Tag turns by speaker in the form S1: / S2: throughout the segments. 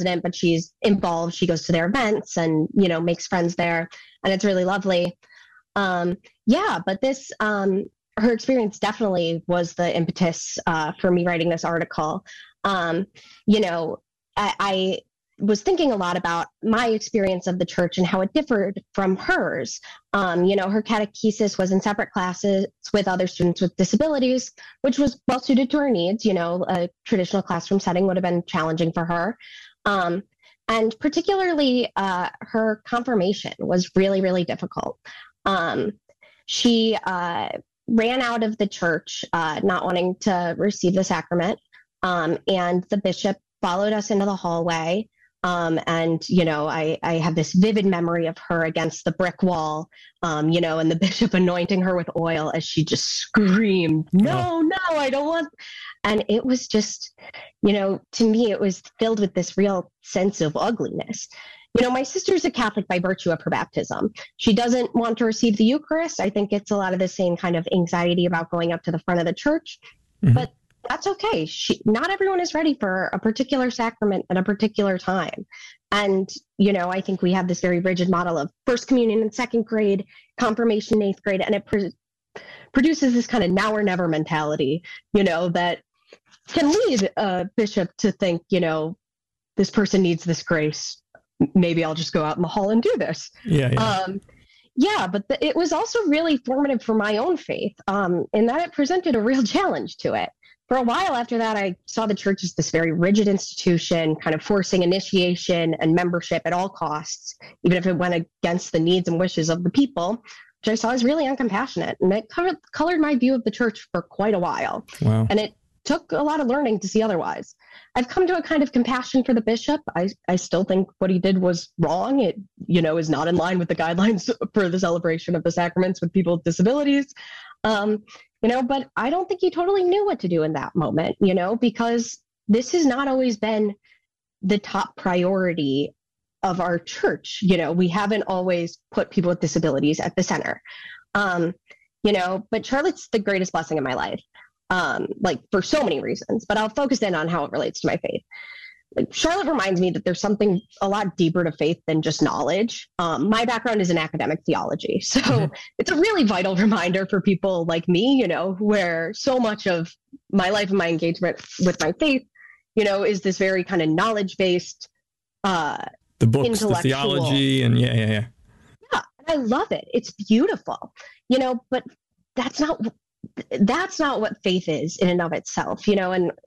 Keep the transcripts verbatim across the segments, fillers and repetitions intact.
S1: president, but she's involved. She goes to their events and, you know, makes friends there. And it's really lovely. Um, yeah, but this, um, her experience definitely was the impetus uh, for me writing this article. Um, you know, I, I was thinking a lot about my experience of the church and how it differed from hers. Um, you know, her catechesis was in separate classes with other students with disabilities, which was well suited to her needs. You know, a traditional classroom setting would have been challenging for her. Um, and particularly uh, her confirmation was really, really difficult. Um, she uh, ran out of the church, uh, not wanting to receive the sacrament. Um, and the bishop followed us into the hallway. Um, and, you know, I, I have this vivid memory of her against the brick wall, um, you know, and the bishop anointing her with oil as she just screamed, no,
S2: oh.
S1: no, I don't want. And it was just, you know, to me, it was filled with this real sense of ugliness. You know, my sister's a Catholic by virtue of her baptism. She doesn't want to receive the Eucharist. I think it's a lot of the same kind of anxiety about going up to the front of the church, mm-hmm. but that's okay. She, not everyone is ready for a particular sacrament at a particular time. And, you know, I think we have this very rigid model of first communion in second grade, confirmation in eighth grade, and it pr- produces this kind of now or never mentality, you know, that can lead a bishop to think, you know, this person needs this grace. Maybe I'll just go out in the hall and do this.
S2: Yeah. yeah.
S1: Um, yeah, but the, it was also really formative for my own faith um, in that it presented a real challenge to it. For a while after that, I saw the church as this very rigid institution, kind of forcing initiation and membership at all costs, even if it went against the needs and wishes of the people, which I saw as really uncompassionate. And it colored, colored my view of the church for quite a while.
S2: Wow.
S1: And it took a lot of learning to see otherwise. I've come to a kind of compassion for the bishop. I, I still think what he did was wrong. It, you know, is not in line with the guidelines for the celebration of the sacraments with people with disabilities. Um, You know, but I don't think he totally knew what to do in that moment, you know, because this has not always been the top priority of our church. You know, we haven't always put people with disabilities at the center, um, you know, but Charlotte's the greatest blessing in my life, um, like for so many reasons, but I'll focus in on how it relates to my faith. Like Charlotte reminds me that there's something a lot deeper to faith than just knowledge. Um, my background is in academic theology, so mm-hmm. it's a really vital reminder for people like me, you know, where so much of my life and my engagement with my faith, you know, is this very kind of knowledge-based, uh,
S2: the books, the theology, and yeah, yeah, yeah.
S1: Yeah, and I love it. It's beautiful, you know, but that's not that's not what faith is in and of itself, you know, and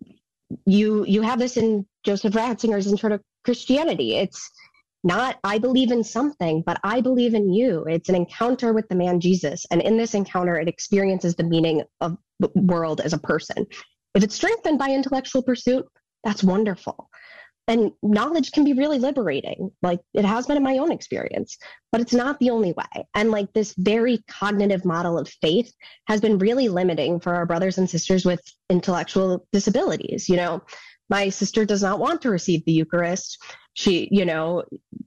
S1: you you have this in Joseph Ratzinger's Intro to Christianity. It's not, I believe in something, but I believe in you. It's an encounter with the man Jesus. And in this encounter, it experiences the meaning of the world as a person. If it's strengthened by intellectual pursuit, that's wonderful. And knowledge can be really liberating, like it has been in my own experience, but it's not the only way. And like this very cognitive model of faith has been really limiting for our brothers and sisters with intellectual disabilities. You know, my sister does not want to receive the Eucharist. She, you know,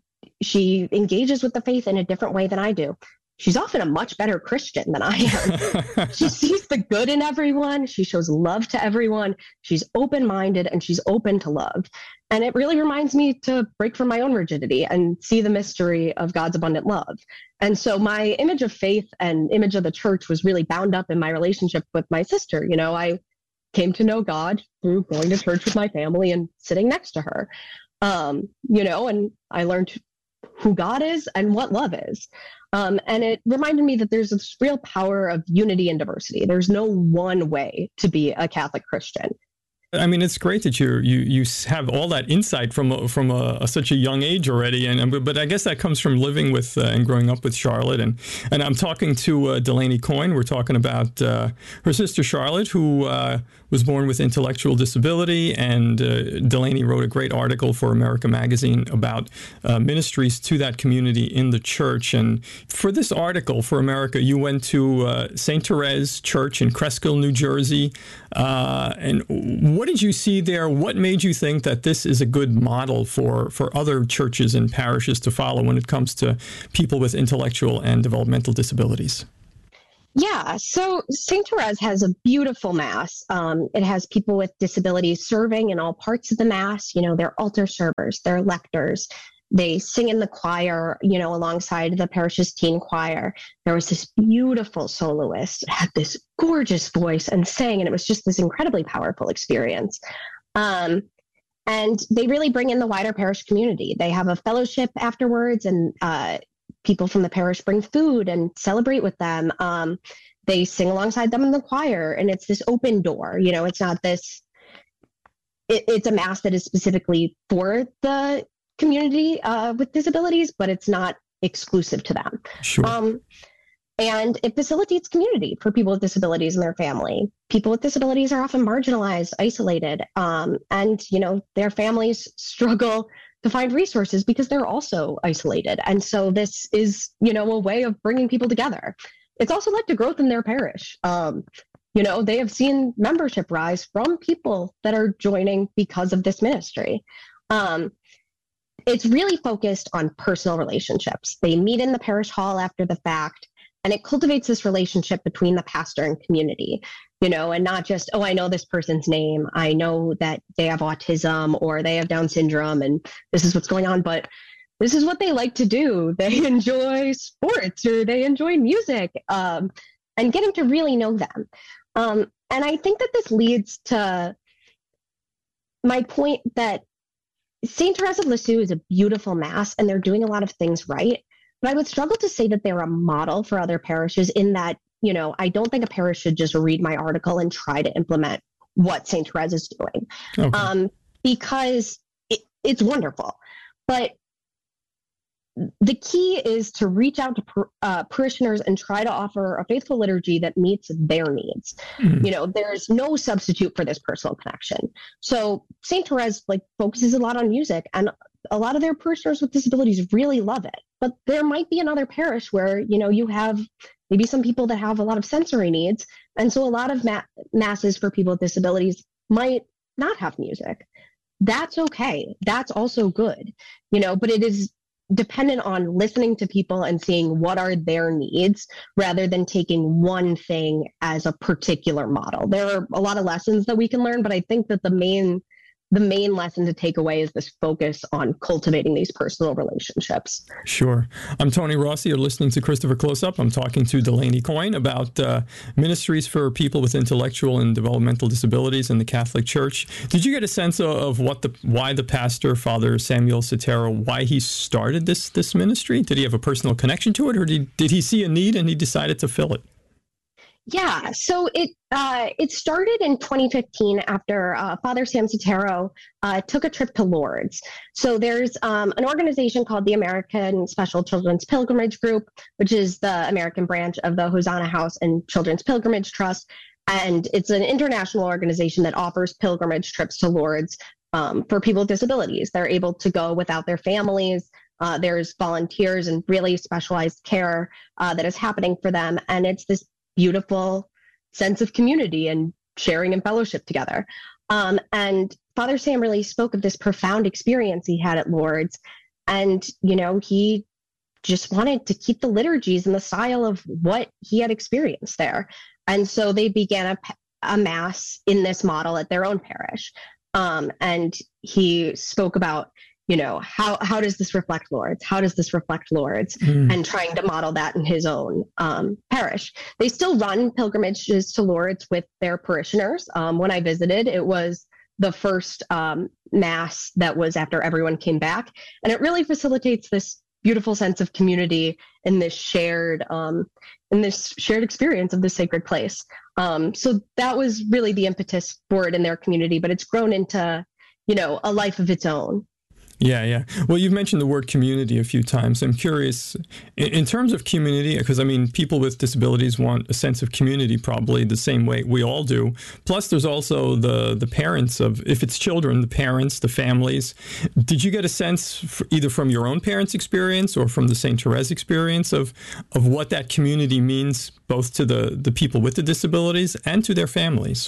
S1: she engages with the faith in a different way than I do. She's often a much better Christian than I am. She sees the good in everyone. She shows love to everyone. She's open-minded and she's open to love. And it really reminds me to break from my own rigidity and see the mystery of God's abundant love. And so my image of faith and image of the church was really bound up in my relationship with my sister. You know, I came to know God through going to church with my family and sitting next to her. Um, you know, and I learned who God is and what love is. Um, and it reminded me that there's this real power of unity and diversity. There's no one way to be a Catholic Christian.
S2: I mean, it's great that you you you have all that insight from a, from a, a, such a young age already, and but I guess that comes from living with uh, and growing up with Charlotte, and and I'm talking to uh, Delaney Coyne. We're talking about uh, her sister Charlotte, who uh, was born with intellectual disability, and uh, Delaney wrote a great article for America Magazine about uh, ministries to that community in the church. And for this article for America, you went to uh, Saint Therese Church in Cresskill, New Jersey, uh, and what did you see there? What made you think that this is a good model for, for other churches and parishes to follow when it comes to people with intellectual and developmental disabilities?
S1: Yeah, so Saint Therese has a beautiful mass. Um, it has people with disabilities serving in all parts of the mass. You know, they're altar servers, they're lectors. They sing in the choir, you know, alongside the parish's teen choir. There was this beautiful soloist, had this gorgeous voice and sang, and it was just this incredibly powerful experience. Um, and they really bring in the wider parish community. They have a fellowship afterwards, and uh, people from the parish bring food and celebrate with them. Um, they sing alongside them in the choir, and it's this open door. You know, it's not this, it, it's a mass that is specifically for the community uh, with disabilities, but it's not exclusive to them.
S2: Sure.
S1: Um, and it facilitates community for people with disabilities and their family. People with disabilities are often marginalized, isolated, um, and, you know, their families struggle to find resources because they're also isolated. And so this is, you know, a way of bringing people together. It's also led to growth in their parish. Um, you know, they have seen membership rise from people that are joining because of this ministry. Um, it's really focused on personal relationships. They meet in the parish hall after the fact, and it cultivates this relationship between the pastor and community, you know, and not just, oh, I know this person's name. I know that they have autism or they have Down syndrome and this is what's going on, but this is what they like to do. They enjoy sports or they enjoy music, um, and getting to really know them. Um, and I think that this leads to my point that Saint Therese of Lisieux is a beautiful mass and they're doing a lot of things right. But I would struggle to say that they're a model for other parishes in that, you know, I don't think a parish should just read my article and try to implement what Saint Therese is doing, okay. um, because it, it's wonderful. But the key is to reach out to par- uh, parishioners and try to offer a faithful liturgy that meets their needs. Mm-hmm. You know, there's no substitute for this personal connection. So Saint Therese like focuses a lot on music, and a lot of their parishioners with disabilities really love it. But there might be another parish where, you know, you have maybe some people that have a lot of sensory needs. And so a lot of ma- masses for people with disabilities might not have music. That's okay. That's also good, you know, but it is dependent on listening to people and seeing what are their needs rather than taking one thing as a particular model. There are a lot of lessons that we can learn, but I think that the main the main lesson to take away is this focus on cultivating these personal relationships.
S2: Sure. I'm Tony Rossi. You're listening to Christopher Close Up. I'm talking to Delaney Coyne about uh, ministries for people with intellectual and developmental disabilities in the Catholic Church. Did you get a sense of, of what the why the pastor, Father Samuel Sotero, why he started this this ministry? Did he have a personal connection to it, or did, did he see a need and he decided to fill it?
S1: Yeah, so it uh, it started in twenty fifteen after uh, Father Sam Sotero uh, took a trip to Lourdes. So there's um, an organization called the American Special Children's Pilgrimage Group, which is the American branch of the Hosanna House and Children's Pilgrimage Trust. And it's an international organization that offers pilgrimage trips to Lourdes um, for people with disabilities. They're able to go without their families. Uh, there's volunteers and really specialized care uh, that is happening for them. And it's this beautiful sense of community and sharing and fellowship together. Um, and Father Sam really spoke of this profound experience he had at Lourdes. And, you know, he just wanted to keep the liturgies in the style of what he had experienced there. And so they began a, a mass in this model at their own parish. Um, and he spoke about, you know, how, how does this reflect Lourdes? How does this reflect Lourdes? Mm. And trying to model that in his own um, parish. They still run pilgrimages to Lourdes with their parishioners. Um, when I visited, it was the first um, mass that was after everyone came back. And it really facilitates this beautiful sense of community in this shared, um, in this shared experience of the sacred place. Um, so that was really the impetus for it in their community, but it's grown into, you know, a life of its own.
S2: Yeah, yeah. Well, you've mentioned the word community a few times. I'm curious, in, in terms of community, because, I mean, people with disabilities want a sense of community probably the same way we all do. Plus, there's also the, the parents of, if it's children, the parents, the families. Did you get a sense, for, either from your own parents' experience or from the Saint Therese experience, of, of what that community means both to the, the people with the disabilities and to their families?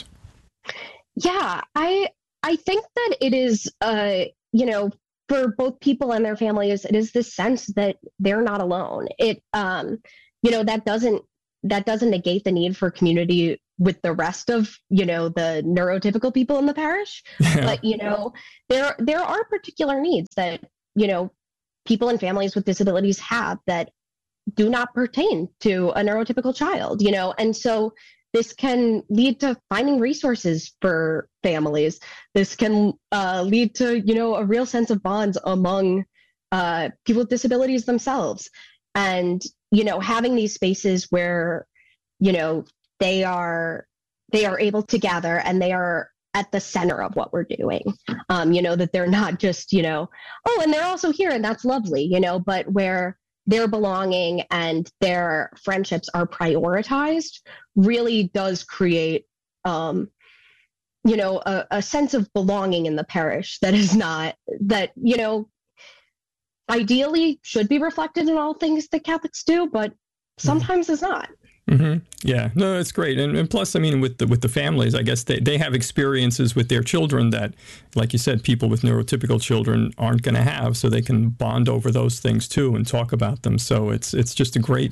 S1: Yeah, I I think that it is, uh, you know, for both people and their families, it is this sense that they're not alone. It, um, you know, that doesn't that doesn't negate the need for community with the rest of, you know, the neurotypical people in the parish. Yeah. But, you know, there there are particular needs that, you know, people and families with disabilities have that do not pertain to a neurotypical child, you know, and so this can lead to finding resources for families. This can uh, lead to, you know, a real sense of bonds among uh, people with disabilities themselves. And, you know, having these spaces where, you know, they are they are able to gather and they are at the center of what we're doing. Um, you know, that they're not just, you know, oh, and they're also here and that's lovely, you know, but where their belonging and their friendships are prioritized really does create, um, you know, a, a sense of belonging in the parish that is not, that, you know, ideally should be reflected in all things that Catholics do, but sometimes mm-hmm. is not.
S2: Mm-hmm. Yeah, no, it's great. And, and plus, I mean, with the, with the families, I guess they, they have experiences with their children that, like you said, people with neurotypical children aren't going to have, so they can bond over those things too and talk about them. So it's it's just a great,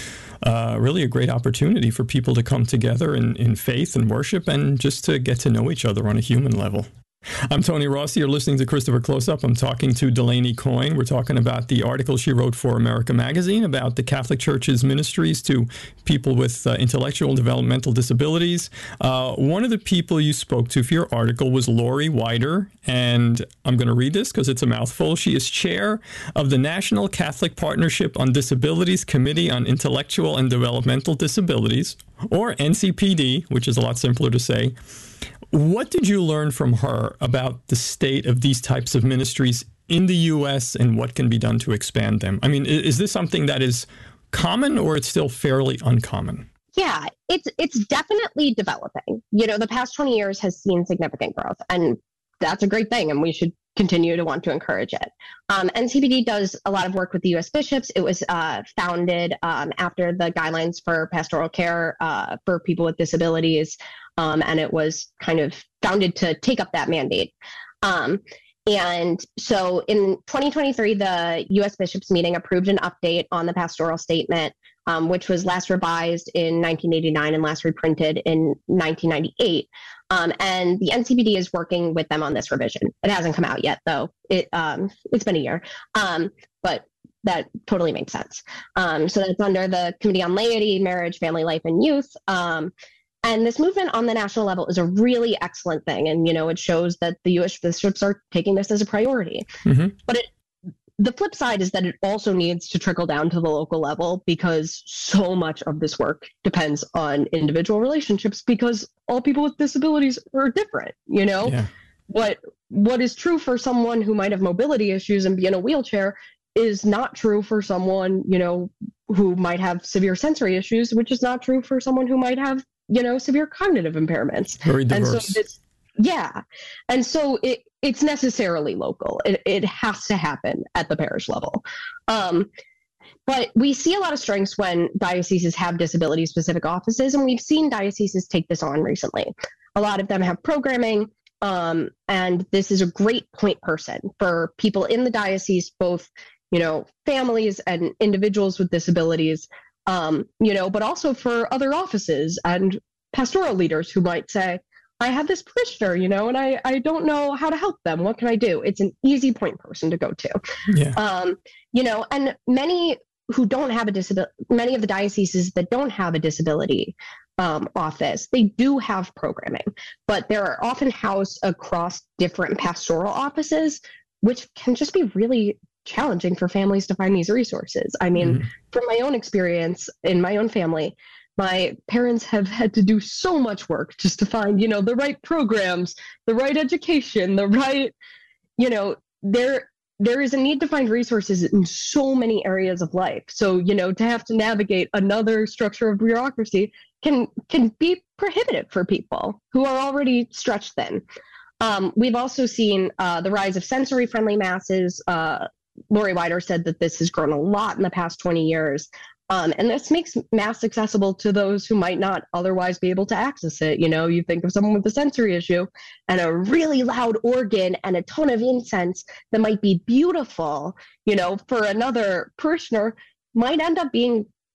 S2: uh, really a great opportunity for people to come together in, in faith and worship and just to get to know each other on a human level. I'm Tony Rossi. You're listening to Christopher Close Up. I'm talking to Delaney Coyne. We're talking about the article she wrote for America Magazine about the Catholic Church's ministries to people with uh, intellectual and developmental disabilities. Uh, one of the people you spoke to for your article was Lori Wider, and I'm going to read this because it's a mouthful. She is chair of the National Catholic Partnership on Disabilities Committee on Intellectual and Developmental Disabilities, or N C P D, which is a lot simpler to say. What did you learn from her about the state of these types of ministries in the U S and what can be done to expand them? I mean, is this something that is common or it's still fairly uncommon?
S1: Yeah, it's it's definitely developing. You know, the past twenty years has seen significant growth, and that's a great thing, and we should continue to want to encourage it. Um, N C P D does a lot of work with the U S bishops. It was uh, founded um, after the guidelines for pastoral care uh, for people with disabilities, um, and it was kind of founded to take up that mandate. Um, and so in twenty twenty-three, the U S bishops meeting approved an update on the pastoral statement, um, which was last revised in nineteen eighty-nine and last reprinted in nineteen ninety-eight. Um, and the N C P D is working with them on this revision. It hasn't come out yet, though. It, um, it's been a year, um, but that totally makes sense. Um, so that's under the Committee on Laity, Marriage, Family Life, and Youth. Um, and this movement on the national level is a really excellent thing. And, you know, it shows that the U S bishops are taking this as a priority. Mm-hmm. But it, the flip side is that it also needs to trickle down to the local level, because so much of this work depends on individual relationships, because all people with disabilities are different. You know, yeah. what what is true for someone who might have mobility issues and be in a wheelchair is not true for someone, you know, who might have severe sensory issues, which is not true for someone who might have, you know, severe cognitive impairments.
S2: Very diverse.
S1: And so it's, yeah. And so it, it's necessarily local. It, it has to happen at the parish level. Um, but we see a lot of strengths when dioceses have disability-specific offices, and we've seen dioceses take this on recently. A lot of them have programming, um, and this is a great point person for people in the diocese, both, you know, families and individuals with disabilities, um, you know, but also for other offices and pastoral leaders who might say, I have this parishioner, you know, and I, I don't know how to help them. What can I do? It's an easy point person to go to. Yeah. Um, you know, and many who don't have a disability, many of the dioceses that don't have a disability um, office, they do have programming, but they're often housed across different pastoral offices, which can just be really challenging for families to find these resources. I mean, mm. from my own experience in my own family, my parents have had to do so much work just to find, you know, the right programs, the right education, the right, you know, there there is a need to find resources in so many areas of life. So, you know, to have to navigate another structure of bureaucracy can can be prohibitive for people who are already stretched thin. Um, we've also seen uh, the rise of sensory-friendly masses. Uh, Lori Wider said that this has grown a lot in the past twenty years. Um, and this makes Mass accessible to those who might not otherwise be able to access it. You know, you think of someone with a sensory issue and a really loud organ and a ton of incense that might be beautiful, you know, for another parishioner might end up being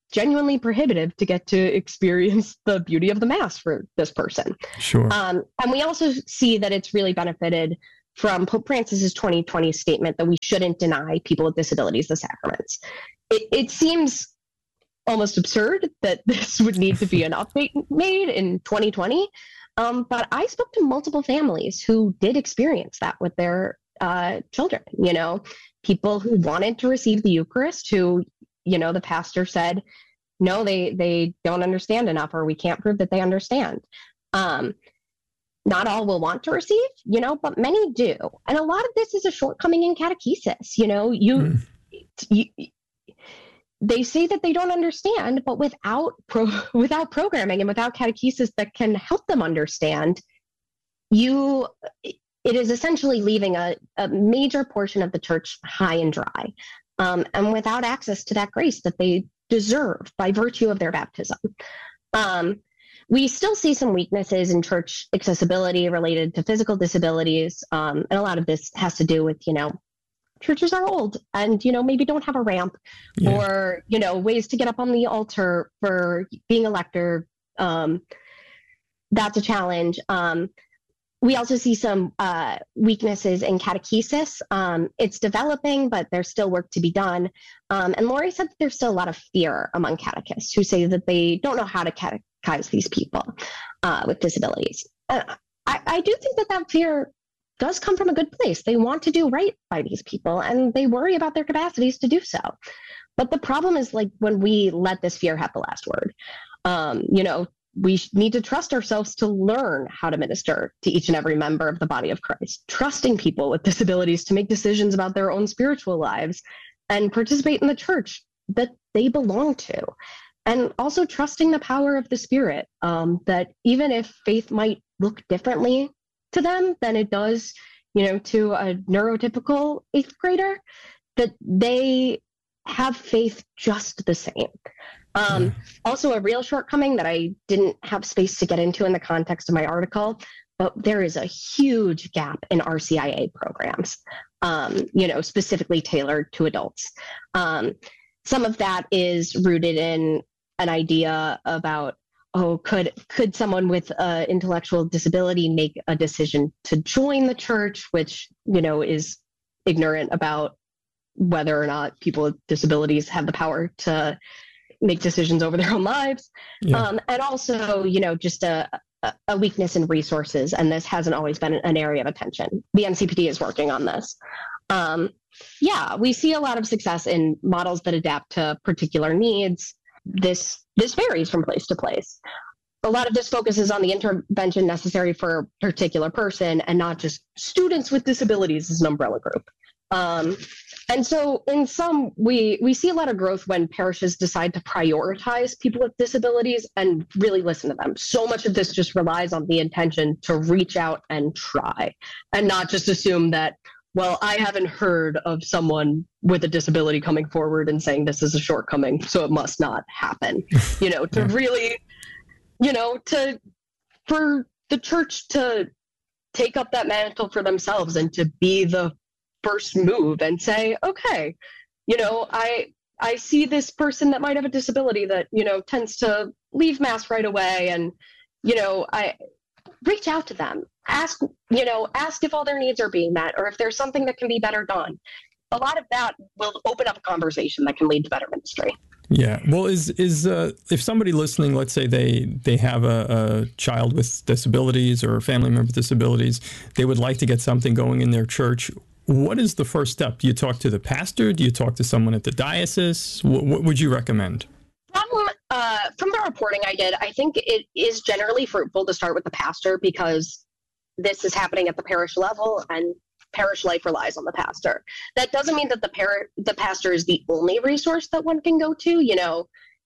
S1: genuinely prohibitive to get to experience the beauty of the Mass for this person.
S2: Sure.
S1: Um, and we also see that it's really benefited from Pope Francis's twenty twenty statement that we shouldn't deny people with disabilities the sacraments. It, it seems almost absurd that this would need to be an update made in twenty twenty. Um, but I spoke to multiple families who did experience that with their uh, children, you know, people who wanted to receive the Eucharist, who, you know, the pastor said, no, they, they don't understand enough, or we can't prove that they understand. Um, not all will want to receive, you know, but many do. And a lot of this is a shortcoming in catechesis. You know, you, mm. you they say that they don't understand, but without pro, without programming and without catechesis that can help them understand, you it is essentially leaving a, a major portion of the church high and dry, um, and without access to that grace that they deserve by virtue of their baptism. Um, we still see some weaknesses in church accessibility related to physical disabilities, um, and a lot of this has to do with, you know, churches are old and, you know, maybe don't have a ramp, yeah. or, you know, ways to get up on the altar for being a lector. Um, that's a challenge. Um, we also see some uh, weaknesses in catechesis. Um, it's developing, but there's still work to be done. Um, and Lori said that there's still a lot of fear among catechists who say that they don't know how to catechize these people uh, with disabilities. Uh, I, I do think that that fear does come from a good place. They want to do right by these people, and they worry about their capacities to do so. But the problem is, like, when we let this fear have the last word. Um, you know, we need to trust ourselves to learn how to minister to each and every member of the body of Christ, trusting people with disabilities to make decisions about their own spiritual lives and participate in the church that they belong to. And also trusting the power of the Spirit, um, that even if faith might look differently to them than it does, you know, to a neurotypical eighth grader, that they have faith just the same. Um, yeah. Also, a real shortcoming that I didn't have space to get into in the context of my article, but there is a huge gap in R C I A programs, um, you know, specifically tailored to adults. Um, some of that is rooted in an idea about, oh, could could someone with an intellectual disability make a decision to join the church, which, you know, is ignorant about whether or not people with disabilities have the power to make decisions over their own lives. Yeah. Um, and also, you know, just a, a weakness in resources. And this hasn't always been an area of attention. The N C P D is working on this. Um, yeah, we see a lot of success in models that adapt to particular needs. This this varies from place to place. A lot of this focuses on the intervention necessary for a particular person and not just students with disabilities as an umbrella group. Um, and so in some, we, we see a lot of growth when parishes decide to prioritize people with disabilities and really listen to them. So much of this just relies on the intention to reach out and try, and not just assume that, well, I haven't heard of someone with a disability coming forward and saying this is a shortcoming, so it must not happen. You know, to yeah. really, you know, to, for the church to take up that mantle for themselves and to be the first move and say, okay, you know, I, I see this person that might have a disability that, you know, tends to leave Mass right away. And, you know, I reach out to them, ask, you know, ask if all their needs are being met or if there's something that can be better done. A lot of that will open up a conversation that can lead to better ministry.
S2: Yeah. Well, is is uh, if somebody listening, let's say they they have a, a child with disabilities or a family member with disabilities, they would like to get something going in their church. What is the first step? Do you talk to the pastor? Do you talk to someone at the diocese? What, what would you recommend?
S1: From, uh, from the reporting I did, I think it is generally fruitful to start with the pastor because this is happening at the parish level and parish life relies on the pastor. That doesn't mean that the par- the pastor is the only resource that one can go to. You know,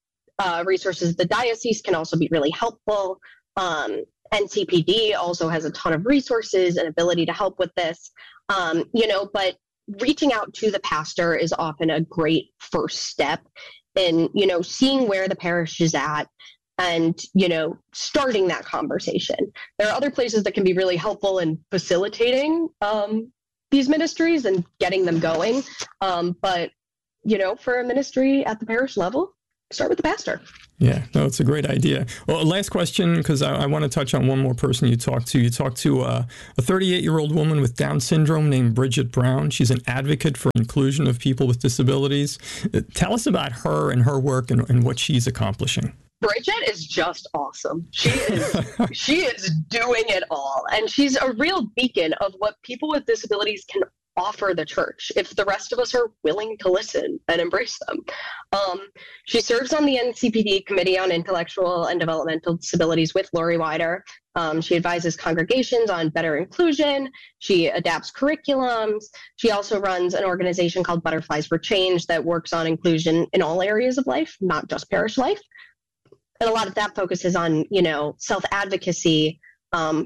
S1: uh, resources at the diocese can also be really helpful. Um, N C P D also has a ton of resources and ability to help with this. Um, you know, but reaching out to the pastor is often a great first step in, you know, seeing where the parish is at and, you know, starting that conversation. There are other places that can be really helpful in facilitating um, these ministries and getting them going. Um, but, you know, for a ministry at the parish level, start with the pastor.
S2: Yeah, no, it's a great idea. Well, last question, because I, I want to touch on one more person you talked to. You talked to uh, a thirty-eight-year-old woman with Down syndrome named Bridget Brown. She's an advocate for inclusion of people with disabilities. Uh, tell us about her and her work and, and what she's accomplishing.
S1: Bridget is just awesome. She is she is doing it all. And she's a real beacon of what people with disabilities can offer the church if the rest of us are willing to listen and embrace them. Um, she serves on the N C P D Committee on Intellectual and Developmental Disabilities with Lori Wider. Um, she advises congregations on better inclusion. She adapts curriculums. She also runs an organization called Butterflies for Change that works on inclusion in all areas of life, not just parish life. And a lot of that focuses on, you know, self-advocacy um,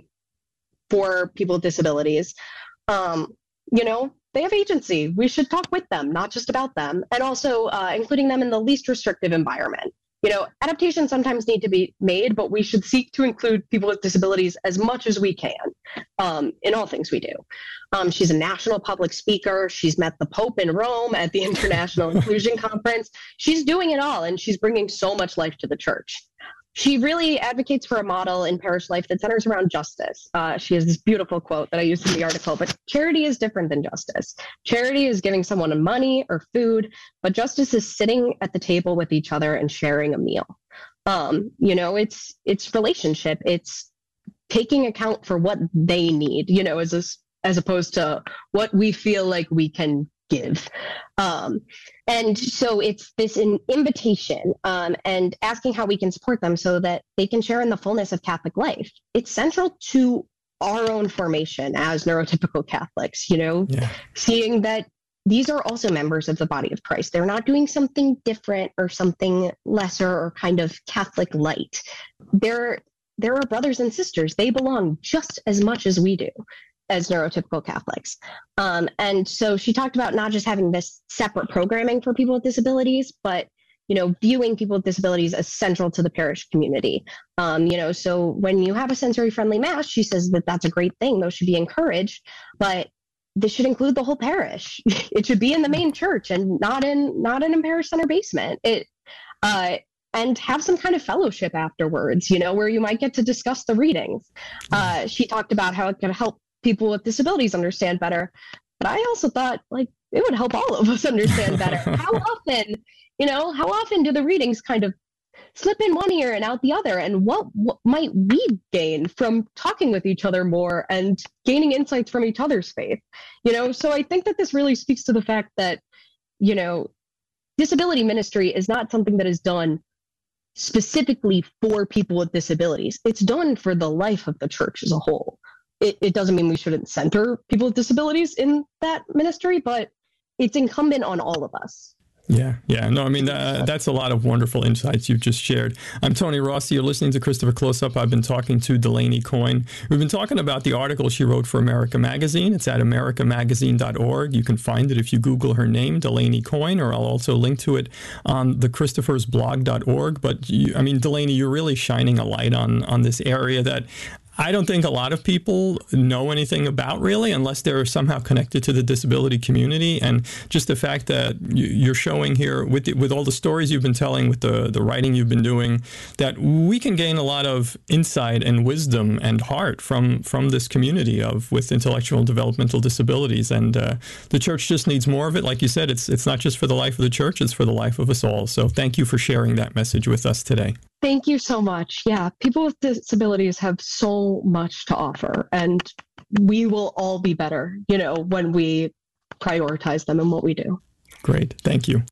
S1: for people with disabilities. Um, you know, they have agency. We should talk with them, not just about them, and also uh, including them in the least restrictive environment. You know, adaptations sometimes need to be made, but we should seek to include people with disabilities as much as we can um, in all things we do. Um, she's a national public speaker. She's met the Pope in Rome at the International Inclusion Conference. She's doing it all, and she's bringing so much life to the church. She really advocates for a model in parish life that centers around justice. Uh, she has this beautiful quote that I used in the article, but charity is different than justice. Charity is giving someone money or food, but justice is sitting at the table with each other and sharing a meal. Um, you know, it's it's relationship. It's taking account for what they need, you know, as a, as opposed to what we feel like we can give. Um, and so it's this an invitation um, and asking how we can support them so that they can share in the fullness of Catholic life. It's central to our own formation as neurotypical Catholics, you know, yeah. seeing that these are also members of the body of Christ. They're not doing something different or something lesser or kind of Catholic light. They're, they're our brothers and sisters. They belong just as much as we do as neurotypical Catholics. Um, and so she talked about not just having this separate programming for people with disabilities, but, you know, viewing people with disabilities as central to the parish community. Um, you know, so when you have a sensory-friendly mass, she says that that's a great thing. Those should be encouraged, but this should include the whole parish. It should be in the main church and not in not in a parish center basement. It uh, and have some kind of fellowship afterwards, you know, where you might get to discuss the readings. Uh, she talked about how it could help people with disabilities understand better. But I also thought, like, it would help all of us understand better. How often, you know, how often do the readings kind of slip in one ear and out the other? And what, what might we gain from talking with each other more and gaining insights from each other's faith? You know, so I think that this really speaks to the fact that, you know, disability ministry is not something that is done specifically for people with disabilities. It's done for the life of the church as a whole. It, it doesn't mean we shouldn't center people with disabilities in that ministry, but it's incumbent on all of us.
S2: Yeah, yeah. No, I mean, uh, that's a lot of wonderful insights you've just shared. I'm Tony Rossi. You're listening to Christopher Close Up. I've been talking to Delaney Coyne. We've been talking about the article she wrote for America Magazine. It's at america magazine dot org. You can find it if you Google her name, Delaney Coyne, or I'll also link to it on the christophers blog dot org. But, you, I mean, Delaney, you're really shining a light on, on this area that I don't think a lot of people know anything about, really, unless they're somehow connected to the disability community. And just the fact that you're showing here with the, with all the stories you've been telling, with the, the writing you've been doing, that we can gain a lot of insight and wisdom and heart from, from this community of with intellectual and developmental disabilities. And uh, the church just needs more of it. Like you said, it's it's not just for the life of the church, it's for the life of us all. So thank you for sharing that message with us today.
S1: Thank you so much. Yeah, people with disabilities have so much to offer, and we will all be better, you know, when we prioritize them in what we do.
S2: Great. Thank you.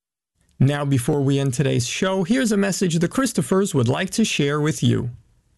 S2: Now, before we end today's show, here's a message the Christophers would like to share with you.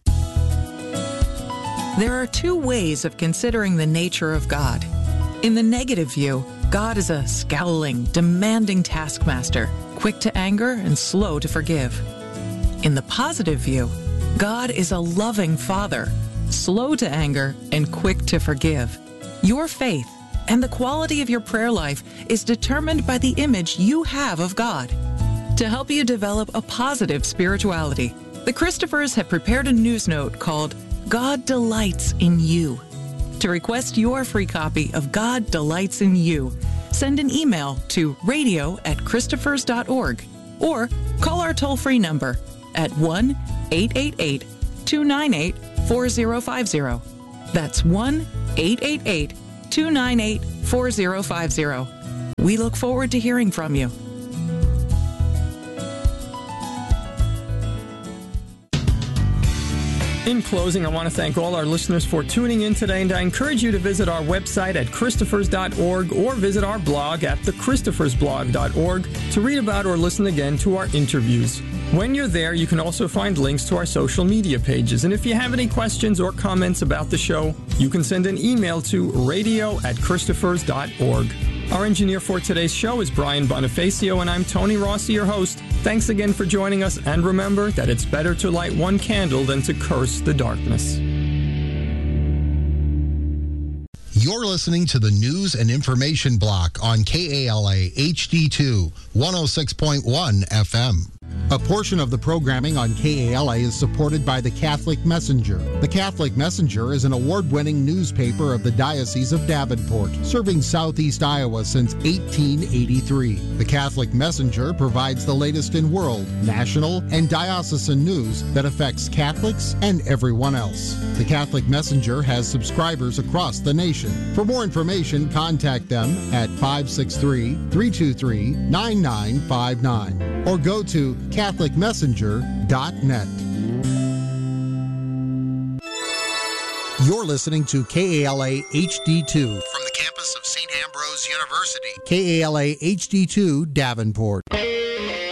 S3: There are two ways of considering the nature of God. In the negative view, God is a scowling, demanding taskmaster, quick to anger and slow to forgive. In the positive view, God is a loving Father, slow to anger and quick to forgive. Your faith and the quality of your prayer life is determined by the image you have of God. To help you develop a positive spirituality, the Christophers have prepared a news note called God Delights in You. To request your free copy of God Delights in You, send an email to radio at christophers dot org or Call our toll-free number at one eight eight eight, two nine eight, four zero five zero. That's one eight eight eight, two nine eight, four zero five zero. We look forward to hearing from you.
S2: In closing, I want to thank all our listeners for tuning in today, and I encourage you to visit our website at christophers dot org or visit our blog at the christophers blog dot org to read about or listen again to our interviews. When you're there, you can also find links to our social media pages. And if you have any questions or comments about the show, you can send an email to radio at christophers dot org. Our engineer for today's show is Brian Bonifacio, and I'm Tony Rossi, your host. Thanks again for joining us, and remember that it's better to light one candle than to curse the darkness.
S4: You're listening to the News and Information Block on K A L A H D two, one oh six point one F M. A portion of the programming on K A L A is supported by the Catholic Messenger. The Catholic Messenger is an award-winning newspaper of the Diocese of Davenport, serving southeast Iowa since eighteen eighty-three. The Catholic Messenger provides the latest in world, national, and diocesan news that affects Catholics and everyone else. The Catholic Messenger has subscribers across the nation. For more information, contact them at five six three, three two three, nine nine five nine or go to catholic messenger dot net. You're listening to K A L A H D two from the campus of Saint Ambrose University. K A L A H D two Davenport.